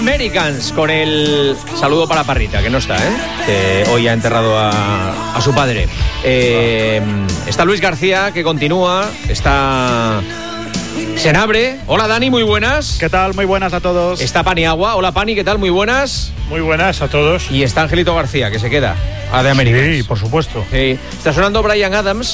Americans, con el saludo para Parrita, que no está, que hoy ha enterrado a su padre. Está Luis García, que continúa. Está Senabre. Hola, Dani, muy buenas. ¿Qué tal? Muy buenas a todos. Está Paniagua. Hola, Pani, ¿qué tal? Muy buenas. Muy buenas a todos. Y está Angelito García, que se queda a de Americans. Sí, por supuesto. Sí. Está sonando Bryan Adams.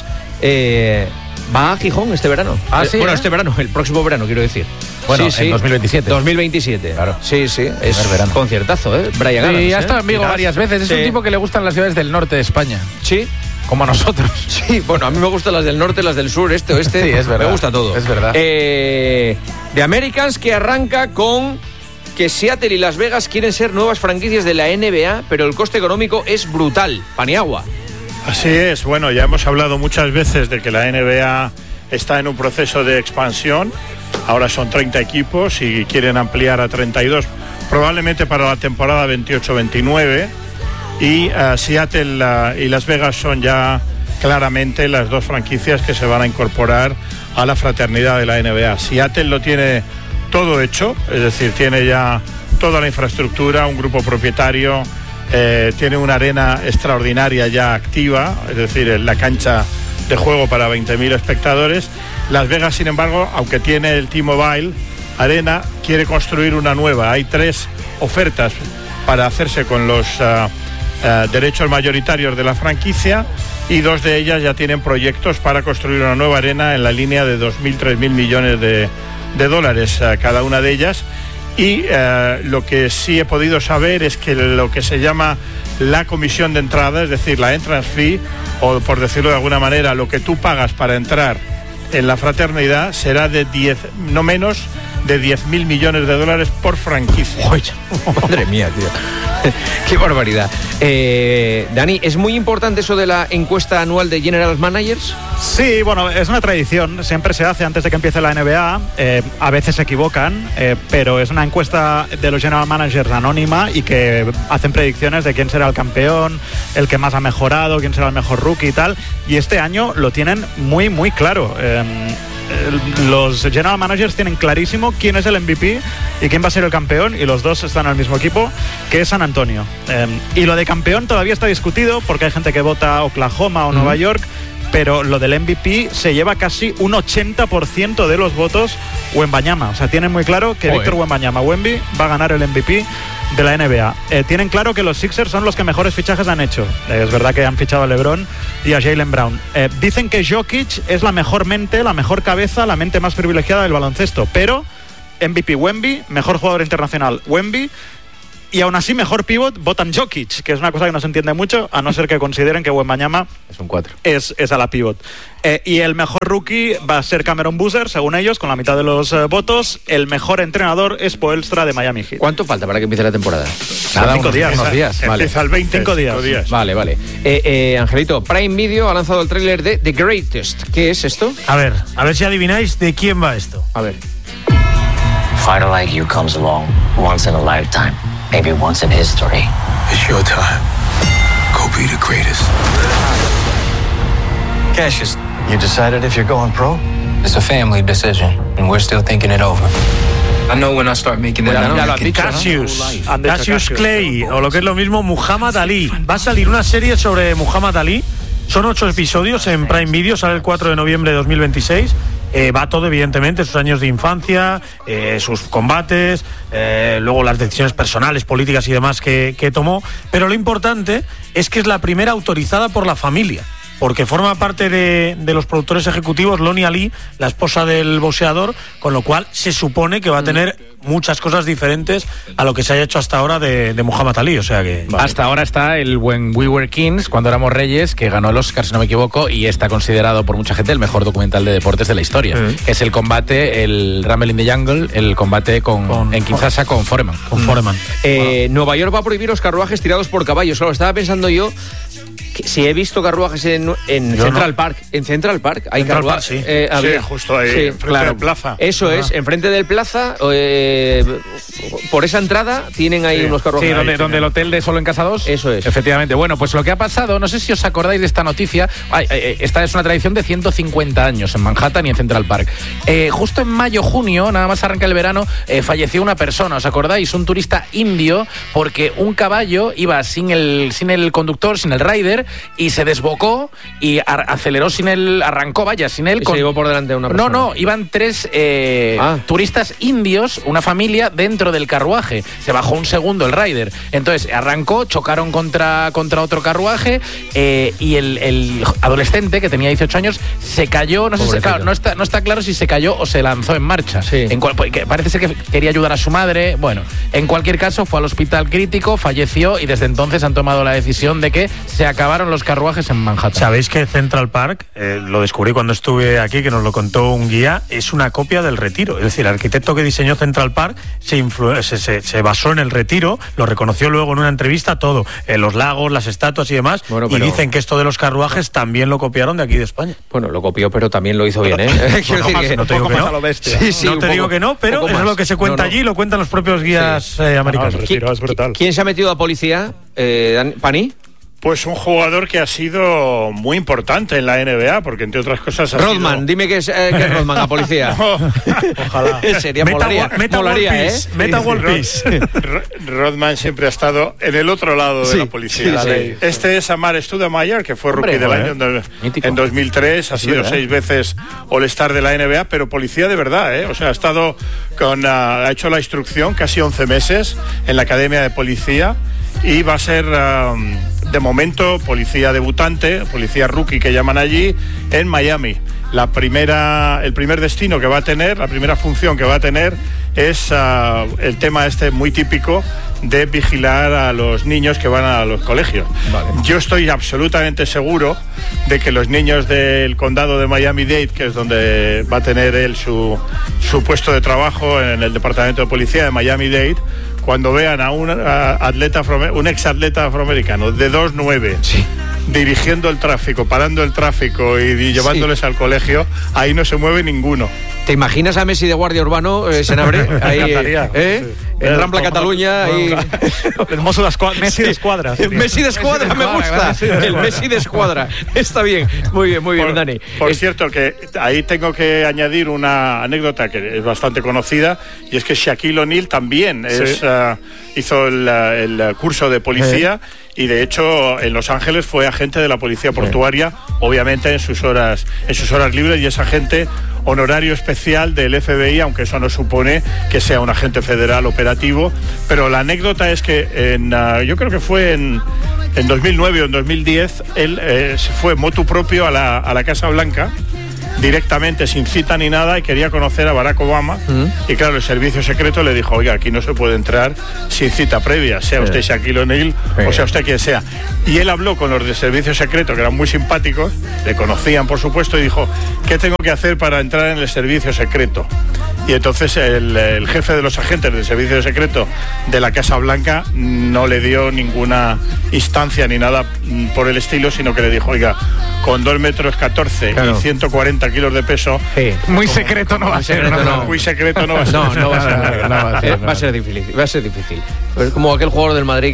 Va a Gijón este verano. Sí, bueno, este verano, el próximo verano, quiero decir. Bueno, sí, en 2027. 2027. Claro. Sí, es verano. Conciertazo, Bryan Adams. Sí, ha estado en Vigo varias veces. Es un tipo que le gustan las ciudades del norte de España. Sí. Como a nosotros. Sí, bueno, a mí me gustan las del norte, las del sur, este, oeste. Sí, es verdad. Me gusta todo. Es verdad. The Americans, que arranca con que Seattle y Las Vegas quieren ser nuevas franquicias de la NBA, pero el coste económico es brutal. Paniagua. Así es. Bueno, ya hemos hablado muchas veces de que la NBA está en un proceso de expansión. Ahora son 30 equipos y quieren ampliar a 32, probablemente para la temporada 28-29. Y Seattle y Las Vegas son ya claramente las dos franquicias que se van a incorporar a la fraternidad de la NBA. Seattle lo tiene todo hecho, es decir, tiene ya toda la infraestructura, un grupo propietario, tiene una arena extraordinaria ya activa, es decir, la cancha de juego para 20.000 espectadores. Las Vegas, sin embargo, aunque tiene el T-Mobile Arena, quiere construir una nueva. Hay 3 ofertas para hacerse con los derechos mayoritarios de la franquicia, y 2 de ellas ya tienen proyectos para construir una nueva arena en la línea de 2.000, 3.000 millones de dólares cada una de ellas. Y lo que sí he podido saber es que lo que se llama la comisión de entrada, es decir, la entrance fee, o por decirlo de alguna manera, lo que tú pagas para entrar en la fraternidad, será de no menos de 10.000 millones de dólares por franquicia. Oye, madre mía, tío. Qué barbaridad. Dani, ¿es muy importante eso de la encuesta anual de General Managers? Sí, bueno, es una tradición, siempre se hace antes de que empiece la NBA, a veces se equivocan, pero es una encuesta de los General Managers anónima y que hacen predicciones de quién será el campeón, el que más ha mejorado, quién será el mejor rookie y tal, y este año lo tienen muy, muy claro. Los General Managers tienen clarísimo quién es el MVP y quién va a ser el campeón, y los dos están en el mismo equipo, que es San Antonio. Y lo de campeón todavía está discutido porque hay gente que vota Oklahoma o Nueva York, pero lo del MVP se lleva casi un 80% de los votos Wembanyama. O sea, tienen muy claro que Víctor Wembanyama, Wemby, va a ganar el MVP de la NBA. Tienen claro que los Sixers son los que mejores fichajes han hecho. Es verdad que han fichado a LeBron y a Jaylen Brown. Dicen que Jokic es la mejor mente, la mejor cabeza, la mente más privilegiada del baloncesto, pero MVP Wemby, mejor jugador internacional Wemby, y aún así mejor pivot votan Jokic, que es una cosa que no se entiende mucho, a no ser que consideren que Wembanyama es un 4. Es a la pivot. Y el mejor rookie va a ser Cameron Boozer, según ellos, con la mitad de los votos. El mejor entrenador es Spoelstra de Miami Heat. ¿Cuánto falta para que empiece la temporada? Nada, 5 días. Unos días. Vale. Empieza el 20. 5 días. Vale. Angelito, Prime Video ha lanzado el tráiler de The Greatest. ¿Qué es esto? A ver si adivináis de quién va esto. A ver. Fighter like you comes along once in a lifetime, maybe once in history. It's your time. Go be the greatest. Cassius, you decided if you're going pro? It's a family decision, and we're still thinking it over. I know when I start making that. Ya lo has dicho, ¿no? Cassius Clay, o lo que es lo mismo, Muhammad Ali. Va a salir una serie sobre Muhammad Ali. Son 8 episodios en Prime Video, sale el 4 de noviembre de 2026. Va todo, evidentemente, sus años de infancia, sus combates, luego las decisiones personales, políticas y demás que tomó. Pero lo importante es que es la primera autorizada por la familia, porque forma parte de los productores ejecutivos Lonnie Ali, la esposa del boxeador, con lo cual se supone que va a tener muchas cosas diferentes a lo que se haya hecho hasta ahora de Muhammad Ali, o sea que... Vale. Hasta ahora está el When We Were Kings, cuando éramos reyes, que ganó el Oscar, si no me equivoco, y está considerado por mucha gente el mejor documental de deportes de la historia. Es el combate, el Rumble in the Jungle, el combate en Kinshasa con Foreman. Nueva York va a prohibir los carruajes tirados por caballos. Solo estaba pensando yo Si he visto carruajes en Central Park. En Central Park hay carruajes. Sí. Sí, justo ahí, enfrente del Plaza. Eso es, enfrente del Plaza, por esa entrada tienen ahí unos carruajes. Sí, donde el hotel de Solo en Casa 2. Eso es. Efectivamente. Bueno, pues lo que ha pasado, no sé si os acordáis de esta noticia. Esta es una tradición de 150 años en Manhattan y en Central Park. Justo en mayo-junio, nada más arranca el verano, falleció una persona, ¿os acordáis? Un turista indio, porque un caballo iba sin el conductor, sin el rider, y se desbocó y aceleró arrancó, sin él. Y se llevó por delante a una persona. No, iban 3 turistas indios, una familia, dentro del carruaje. Se bajó un segundo el rider. Entonces arrancó, chocaron contra otro carruaje, y el adolescente, que tenía 18 años, se cayó. No sé si, claro, no está claro si se cayó o se lanzó en marcha. Sí. Parece ser que quería ayudar a su madre. Bueno, en cualquier caso, fue al hospital crítico, falleció, y desde entonces han tomado la decisión de que se acabaron los carruajes en Manhattan. ¿Sabéis que Central Park, lo descubrí cuando estuve aquí, que nos lo contó un guía, es una copia del Retiro? Es decir, el arquitecto que diseñó Central Park se basó en el Retiro, lo reconoció luego en una entrevista todo, los lagos, las estatuas y demás, y dicen que esto de los carruajes también lo copiaron de aquí de España. Bueno, lo copió, pero también lo hizo bien, ¿eh? No te digo que no. No te digo que no, pero eso es lo que se cuenta allí, lo cuentan los propios guías americanos. El Retiro es brutal. ¿Quién se ha metido a policía? ¿Pani? Pues un jugador que ha sido muy importante en la NBA, porque entre otras cosas Rodman, dime qué es Rodman, a policía. No. Ojalá. Sería molaría, Meta World Peace. Rodman siempre ha estado en el otro lado de la policía. Este es Amar Stoudemire, que fue rookie del año en 2003, ha sido 6 veces All-Star de la NBA, pero policía de verdad, ¿eh? O sea, ha hecho la instrucción casi 11 meses en la Academia de Policía, y va a ser de momento policía debutante, policía rookie que llaman allí, en Miami. El primer destino que va a tener, la primera función que va a tener es el tema muy típico de vigilar a los niños que van a los colegios. Vale. Yo estoy absolutamente seguro de que los niños del condado de Miami-Dade, que es donde va a tener él su puesto de trabajo en el departamento de policía de Miami-Dade, cuando vean a un ex atleta afroamericano de 2'9", dirigiendo el tráfico, parando el tráfico y llevándoles al colegio, ahí no se mueve ninguno. ¿Te imaginas a Messi de guardia urbano, Senabre? Ahí, en Rambla Cataluña. El mozo de Messi de escuadra. Messi de escuadra, me gusta. El Messi de escuadra. Está bien. Muy bien, Dani. Por cierto, que ahí tengo que añadir una anécdota que es bastante conocida, y es que Shaquille O'Neal también hizo el curso de policía, y de hecho en Los Ángeles fue agente de la policía portuaria, obviamente en sus horas libres, y es agente honorario especial del FBI, aunque eso no supone que sea un agente federal operativo. Pero la anécdota es que yo creo que fue en 2009 o en 2010, él se fue motu propio a la Casa Blanca, directamente, sin cita ni nada, y quería conocer a Barack Obama. Y claro, el servicio secreto le dijo: oiga, aquí no se puede entrar sin cita previa, sea usted Shaquille O'Neal o sea usted quien sea. Y él habló con los del servicio secreto, que eran muy simpáticos, le conocían por supuesto, y dijo: ¿qué tengo que hacer para entrar en el servicio secreto? Y entonces el jefe de los agentes del servicio secreto de la Casa Blanca no le dio ninguna instancia ni nada por el estilo, sino que le dijo: oiga, con 2,14 metros y 140 kilos de peso, muy secreto no va a ser. Muy secreto no va a ser. No va a ser. Va a ser difícil. Pues como aquel jugador del Madrid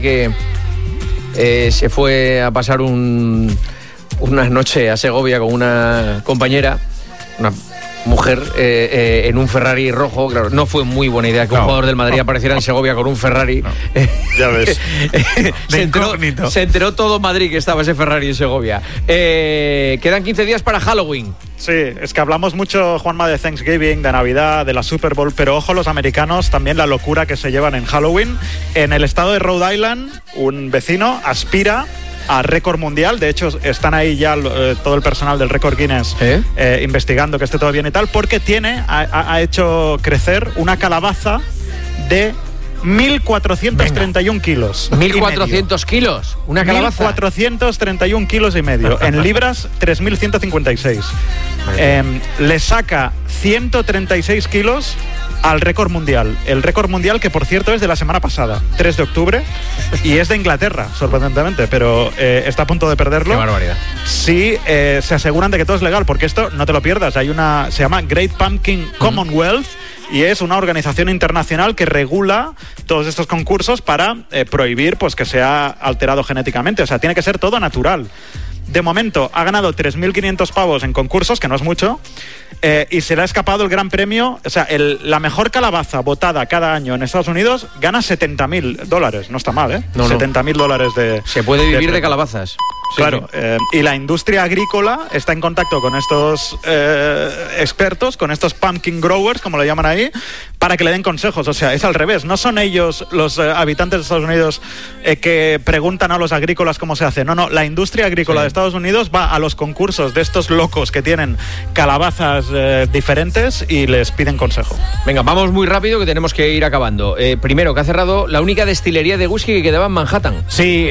que se fue a pasar una noche a Segovia con una compañera, una mujer, en un Ferrari rojo. Claro, no fue muy buena idea que un jugador del Madrid apareciera en Segovia con un Ferrari. Ya ves. Se enteró todo Madrid que estaba ese Ferrari en Segovia. Quedan 15 días para Halloween. Sí, es que hablamos mucho, Juanma, de Thanksgiving, de Navidad, de la Super Bowl, pero ojo los americanos también la locura que se llevan en Halloween. En el estado de Rhode Island, un vecino aspira a récord mundial. De hecho, están ahí ya todo el personal del récord Guinness investigando que esté todo bien y tal, porque ha hecho crecer una calabaza de 1.431 kilos. 1.400 kilos. Una calabaza. 1.431 kilos y medio. En libras, 3.156. Le saca 136 kilos al récord mundial. El récord mundial que, por cierto, es de la semana pasada, 3 de octubre, y es de Inglaterra, sorprendentemente, pero está a punto de perderlo. Qué barbaridad. Sí, se aseguran de que todo es legal, porque esto no te lo pierdas. Hay se llama Great Pumpkin Commonwealth, y es una organización internacional que regula todos estos concursos para prohibir pues que sea alterado genéticamente. O sea, tiene que ser todo natural. De momento ha ganado 3.500 pavos en concursos, que no es mucho, y se le ha escapado el gran premio. O sea, la mejor calabaza votada cada año en Estados Unidos gana $70.000. No está mal, ¿eh? No, $70.000 de... Se puede vivir de calabazas. Claro, y la industria agrícola está en contacto con estos expertos, con estos pumpkin growers, como lo llaman ahí, para que le den consejos. O sea, es al revés. No son ellos, los habitantes de Estados Unidos, que preguntan a los agrícolas cómo se hace. No, la industria agrícola de Estados Unidos va a los concursos de estos locos que tienen calabazas diferentes y les piden consejo. Venga, vamos muy rápido que tenemos que ir acabando. Primero, que ha cerrado la única destilería de whisky que quedaba en Manhattan. Sí,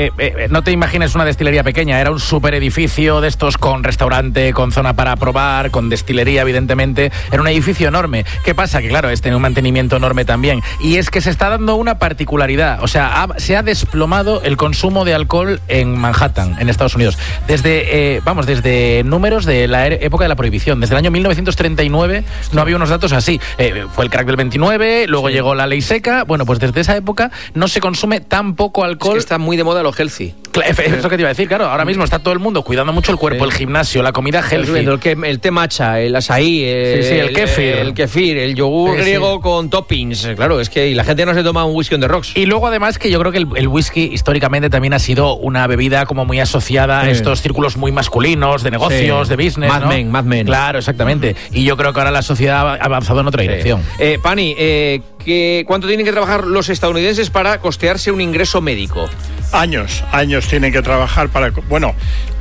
no te imagines una destilería pequeña, era un super edificio de estos con restaurante, con zona para probar, con destilería, evidentemente. Era un edificio enorme. ¿Qué pasa? Que claro, tiene un mantenimiento enorme también. Y es que se está dando una particularidad. O sea, se ha desplomado el consumo de alcohol en Manhattan, en Estados Unidos. Desde números de la época de la prohibición. Desde el año 1939 no había unos datos así. Fue el crack del 29, luego llegó la ley seca. Bueno, pues desde esa época no se consume tan poco alcohol. Es que está muy de moda lo healthy. Eso que te iba a decir, claro. Ahora mismo está todo el mundo cuidando mucho el cuerpo, el gimnasio, la comida healthy. El té matcha, el açaí, el kefir, el yogur griego con toppings. Claro, es que y la gente no se toma un whisky on the rocks. Y luego además que yo creo que el whisky históricamente también ha sido una bebida como muy asociada a estos círculos muy masculinos, de negocios, de business, Mad Men. Claro, exactamente. Y yo creo que ahora la sociedad ha avanzado en otra dirección. Pani, ¿cuánto tienen que trabajar los estadounidenses para costearse un ingreso médico? Años tienen que trabajar para... Bueno,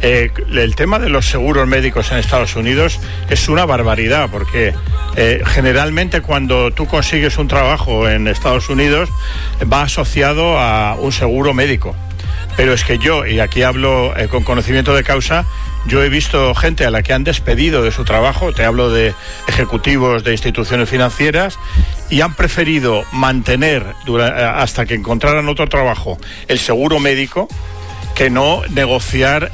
el tema de los seguros médicos en Estados Unidos es una barbaridad, porque generalmente cuando tú consigues un trabajo en Estados Unidos va asociado a un seguro médico. Pero es que yo, y aquí hablo con conocimiento de causa, yo he visto gente a la que han despedido de su trabajo, te hablo de ejecutivos de instituciones financieras, y han preferido mantener hasta que encontraran otro trabajo el seguro médico que no negociar,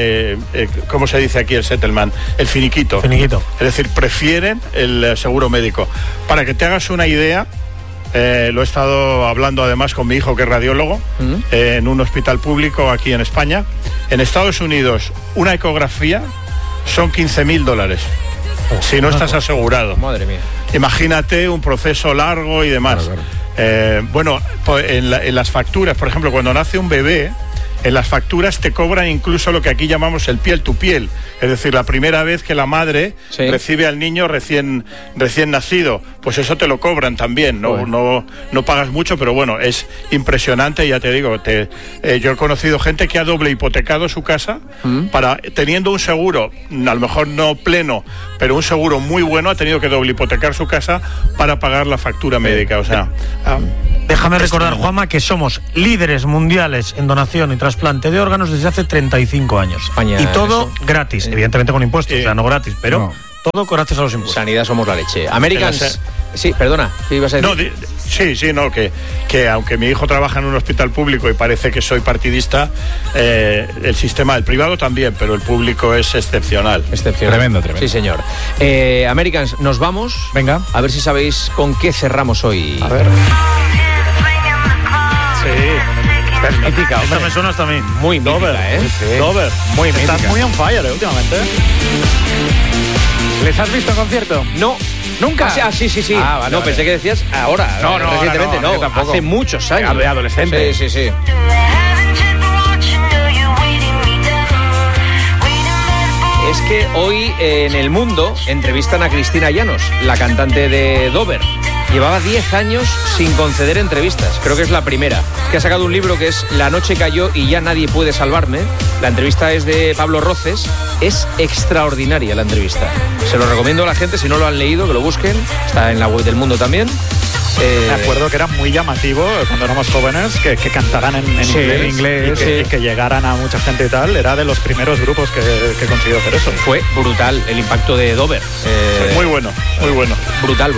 ¿cómo se dice aquí el settlement? El finiquito. Es decir, prefieren el seguro médico. Para que te hagas una idea, lo he estado hablando además con mi hijo, que es radiólogo, en un hospital público aquí en España. En Estados Unidos, una ecografía son $15.000 si no estás asegurado. Madre mía. Imagínate un proceso largo y demás. Claro. Bueno, en las facturas, por ejemplo, cuando nace un bebé, en las facturas te cobran incluso lo que aquí llamamos el piel to piel, es decir, la primera vez que la madre recibe al niño recién nacido, pues eso te lo cobran también, no pagas mucho, pero bueno, es impresionante. Ya te digo, yo he conocido gente que ha doble hipotecado su casa teniendo un seguro, a lo mejor no pleno, pero un seguro muy bueno, ha tenido que doble hipotecar su casa para pagar la factura médica. O sea, déjame recordar, Juanma, que somos líderes mundiales en donación y trasplante de órganos desde hace 35 años. España, y todo gratis, evidentemente con impuestos, o sea, no gratis, pero todo gracias a los impuestos. Sanidad somos la leche. Americans... Sí, perdona, ¿qué ibas a decir? Que aunque mi hijo trabaja en un hospital público y parece que soy partidista, el sistema del privado también, pero el público es excepcional. Tremendo. Sí, señor. Americans, nos vamos. Venga. A ver si sabéis con qué cerramos hoy. A ver. Es mítica, esta me suena hasta a mí. Muy mítica, Dover. Muy mítica. Estás muy on fire, últimamente. ¿Les has visto en concierto? No. ¿Nunca? Sí. Vale, no, pensé que decías ahora. No, recientemente no, tampoco. Hace muchos años. De adolescente. Sí. Es que hoy en El Mundo entrevistan a Cristina Llanos, la cantante de Dover. Llevaba 10 años sin conceder entrevistas. Creo que es la primera. Que ha sacado un libro que es La noche cayó y ya nadie puede salvarme. La entrevista es de Pablo Roces. Es extraordinaria la entrevista. Se lo recomiendo a la gente, si no lo han leído, que lo busquen. Está en la web del Mundo también. Me acuerdo que era muy llamativo cuando éramos jóvenes que cantaran en inglés y que llegaran a mucha gente y tal. Era de los primeros grupos que consiguió hacer eso. Fue brutal el impacto de Dover. Muy bueno, muy bueno. Brutal.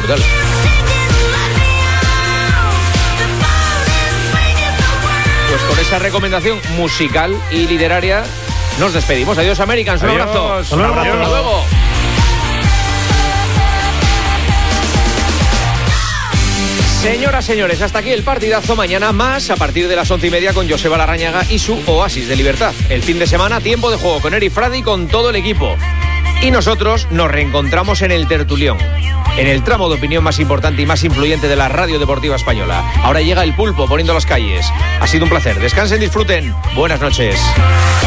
Pues con esa recomendación musical y literaria nos despedimos. Adiós, Americans. Un abrazo. Un abrazo. Hasta luego. Señoras, señores, hasta aquí el partidazo. Mañana más a partir de las 11:30 con Joseba Larrañaga y su Oasis de Libertad. El fin de semana, tiempo de juego con Eric Fradi y con todo el equipo. Y nosotros nos reencontramos en el tertulión, en el tramo de opinión más importante y más influyente de la radio deportiva española. Ahora llega el Pulpo poniendo las calles. Ha sido un placer. Descansen, disfruten. Buenas noches.